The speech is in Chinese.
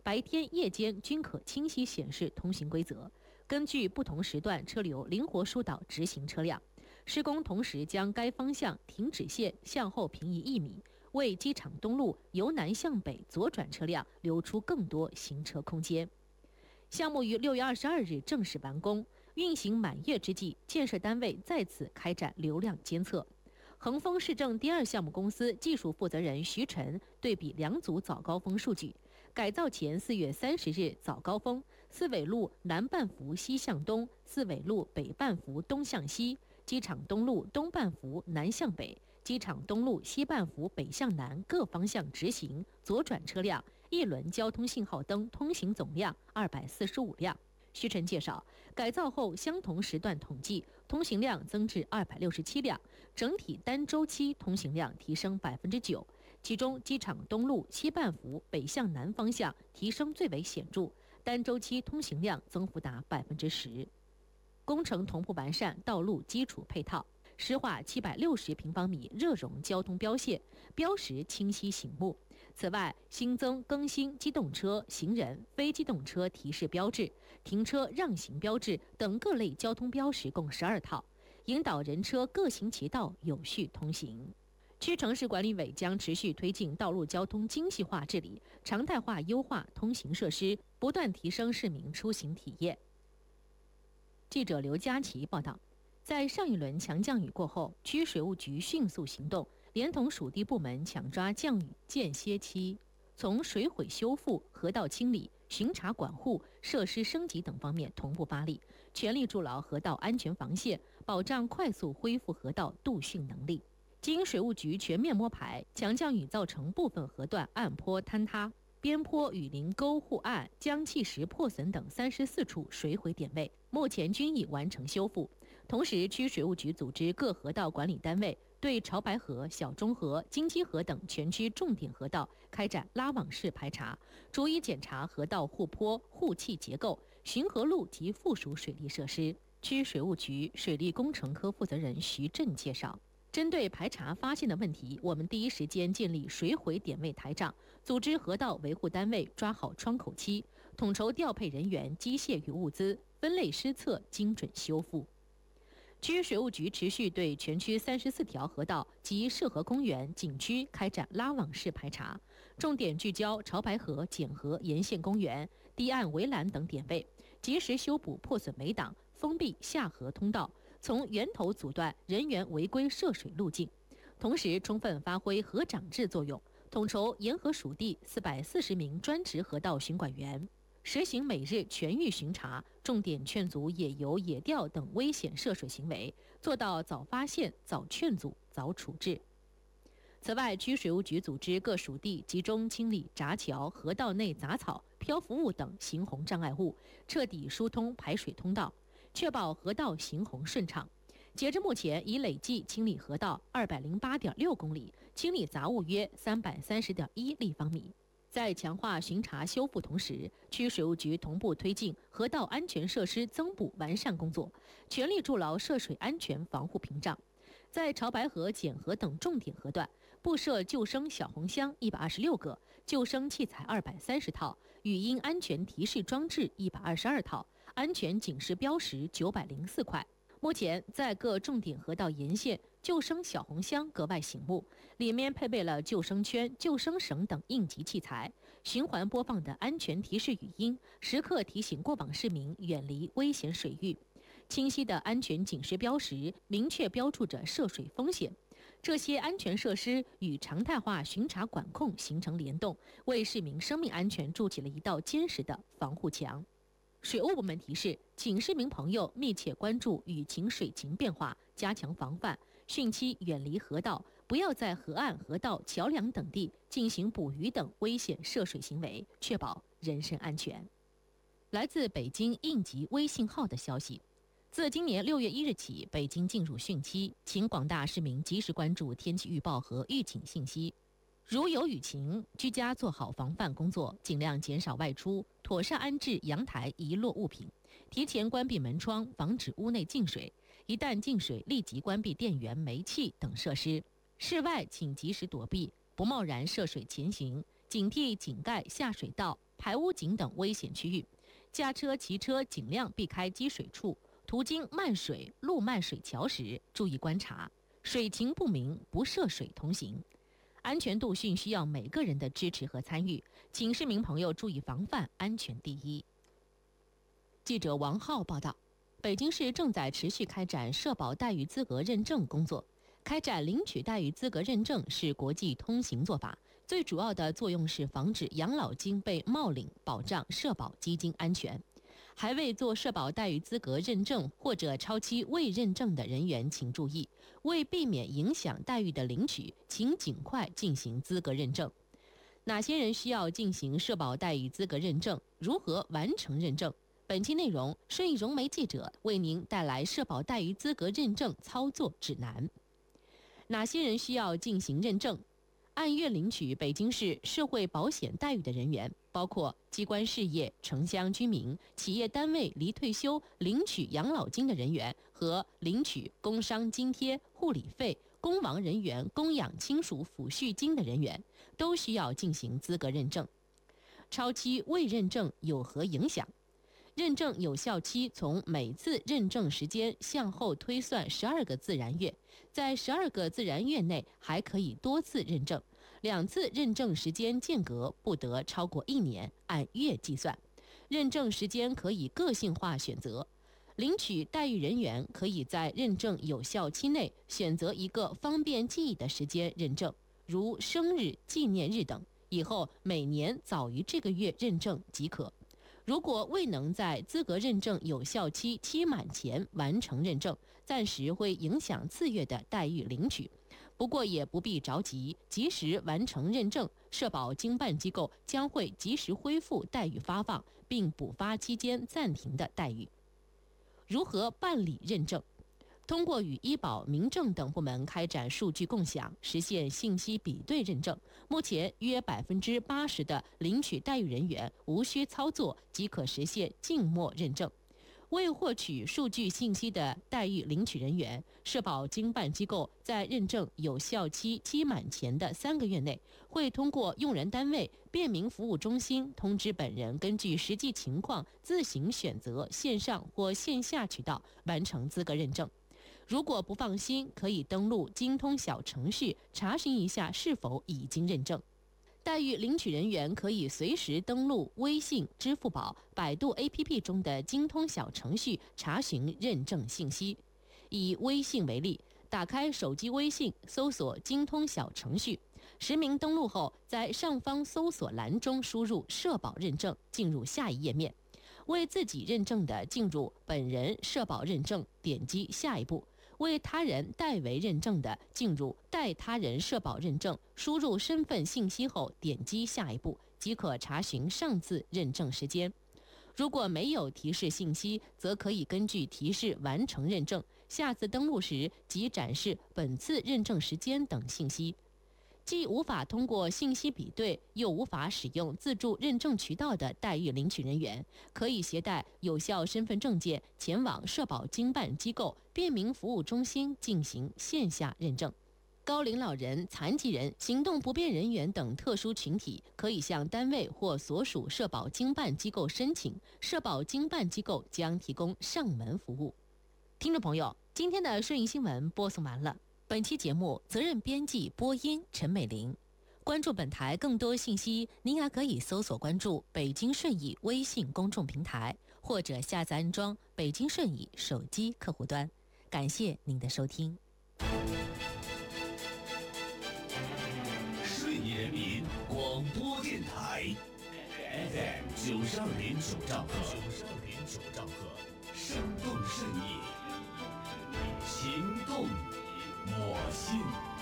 白天、夜间均可清晰显示通行规则，根据不同时段车流灵活疏导直行车辆。施工同时将该方向停止线向后平移1米，为机场东路由南向北左转车辆留出更多行车空间。项目于6月22日正式完工，运行满月之际，建设单位再次开展流量监测。恒丰市政第2项目公司技术负责人徐晨对比2组早高峰数据，改造前4月30日早高峰，四纬路南半幅西向东，四纬路北半幅东向西，机场东路东半幅南向北，机场东路西半幅北向南各方向直行左转车辆一轮交通信号灯通行总量245辆。徐晨介绍，改造后相同时段统计通行量增至267辆，整体单周期通行量提升9%，其中机场东路西半幅北向南方向提升最为显著，单周期通行量增幅达10%。工程同步完善道路基础配套，施划760平方米热熔交通标线，标识清晰醒目。此外，新增更新机动车、行人、非机动车提示标志、停车让行标志等各类交通标识共12套，引导人车各行其道，有序通行。区城市管理委将持续推进道路交通精细化治理，常态化优化通行设施，不断提升市民出行体验。记者刘佳琪报道，在上一轮强降雨过后，区水务局迅速行动，连同属地部门抢抓降雨间歇期，从水毁修复、河道清理、巡查管护、设施升级等方面同步发力，全力筑牢河道安全防线，保障快速恢复河道渡汛能力。经水务局全面摸排，强降雨造成部分河段岸坡坍塌、边坡雨林沟护岸、江砌石破损等34处水毁点位，目前均已完成修复。同时，区水务局组织各河道管理单位对潮白河、小中河、金鸡河等全区重点河道开展拉网式排查，逐一检查河道护坡、护砌结构、巡河路及附属水利设施。区水务局水利工程科负责人徐震介绍，针对排查发现的问题，我们第一时间建立水毁点位台账，组织河道维护单位抓好窗口期，统筹调配人员、机械与物资，分类施测，精准修复。区水务局持续对全区34条河道及涉河公园、景区开展拉网式排查，重点聚焦潮白河、简河沿线公园、堤岸围栏等点位，及时修补破损围挡，封闭下河通道，从源头阻断人员违规涉水路径，同时充分发挥河长制作用，统筹沿河属地440名专职河道巡管员，实行每日全域巡查，重点劝阻野游、野钓等危险涉水行为，做到早发现、早劝阻、早处置。此外，区水务局组织各属地集中清理闸桥、河道内杂草、漂浮物等行洪障碍物，彻底疏通排水通道，确保河道行洪顺畅。截至目前，已累计清理河道208.6公里，清理杂物约330.1立方米。在强化巡查修复同时，区水务局同步推进河道安全设施增补完善工作，全力筑牢涉水安全防护屏障。在潮白河、简河等重点河段，布设救生小红箱126个，救生器材230套，语音安全提示装置122套，安全警示标识904块。目前，在各重点河道沿线，救生小红箱格外醒目，里面配备了救生圈、救生绳等应急器材，循环播放的安全提示语音，时刻提醒过往市民远离危险水域。清晰的安全警示标识明确标注着涉水风险。这些安全设施与常态化巡查管控形成联动，为市民生命安全筑起了一道坚实的防护墙。水务部门提示，请市民朋友密切关注雨情水情变化，加强防范，汛期远离河道，不要在河岸、河道、桥梁等地进行捕鱼等危险涉水行为，确保人身安全。来自北京应急微信号的消息，自今年6月1日起，北京进入汛期，请广大市民及时关注天气预报和预警信息。如有雨情，居家做好防范工作，尽量减少外出，妥善安置阳台遗落物品，提前关闭门窗，防止屋内进水。一旦进水，立即关闭电源、煤气等设施。室外请及时躲避，不贸然涉水前行，警惕井盖、下水道、 排污井等危险区域。驾车、骑车尽量避开积水处，途经漫水、路漫水桥时，注意观察，水情不明不涉水同行。安全度训需要每个人的支持和参与，请市民朋友注意防范，安全第一。记者王浩报道，北京市正在持续开展社保待遇资格认证工作。开展领取待遇资格认证是国际通行做法，最主要的作用是防止养老金被冒领，保障社保基金安全。还未做社保待遇资格认证或者超期未认证的人员请注意，为避免影响待遇的领取，请尽快进行资格认证。哪些人需要进行社保待遇资格认证？如何完成认证？本期内容，顺义融媒记者为您带来社保待遇资格认证操作指南。哪些人需要进行认证？按月领取北京市社会保险待遇的人员，包括机关事业、城乡居民、企业单位离退休领取养老金的人员和领取工伤津贴、护理费、公亡人员供养亲属抚恤金的人员，都需要进行资格认证。超期未认证有何影响？认证有效期从每次认证时间向后推算12个自然月，在12个自然月内还可以多次认证，2次认证时间间隔不得超过1年，按月计算。认证时间可以个性化选择，领取待遇人员可以在认证有效期内选择一个方便记忆的时间认证，如生日、纪念日等，以后每年早于这个月认证即可。如果未能在资格认证有效期期满前完成认证，暂时会影响次月的待遇领取。不过也不必着急，及时完成认证，社保经办机构将会及时恢复待遇发放，并补发期间暂停的待遇。如何办理认证？通过与医保、民政等部门开展数据共享，实现信息比对认证。目前约80%的领取待遇人员无需操作即可实现静默认证。未获取数据信息的待遇领取人员，社保经办机构在认证有效期期满前的3个月内，会通过用人单位、便民服务中心通知本人，根据实际情况自行选择线上或线下渠道完成资格认证。如果不放心，可以登录京通小程序查询一下是否已经认证。待遇领取人员可以随时登录微信、支付宝、百度 APP 中的京通小程序查询认证信息。以微信为例，打开手机微信，搜索京通小程序，实名登录后，在上方搜索栏中输入社保认证，进入下一页面。为自己认证的，进入本人社保认证，点击下一步。为他人代为认证的，进入代他人社保认证，输入身份信息后点击下一步，即可查询上次认证时间。如果没有提示信息，则可以根据提示完成认证，下次登录时即展示本次认证时间等信息。既无法通过信息比对，又无法使用自助认证渠道的待遇领取人员，可以携带有效身份证件前往社保经办机构、便民服务中心进行线下认证。高龄老人、残疾人、行动不便人员等特殊群体，可以向单位或所属社保经办机构申请，社保经办机构将提供上门服务。听众朋友，今天的顺义新闻播送完了。本期节目责任编辑播音陈美玲。关注本台更多信息，您还可以搜索关注北京顺义微信公众平台，或者下载安装北京顺义手机客户端。感谢您的收听。 顺义人民广播电台 FM 92.9兆赫，声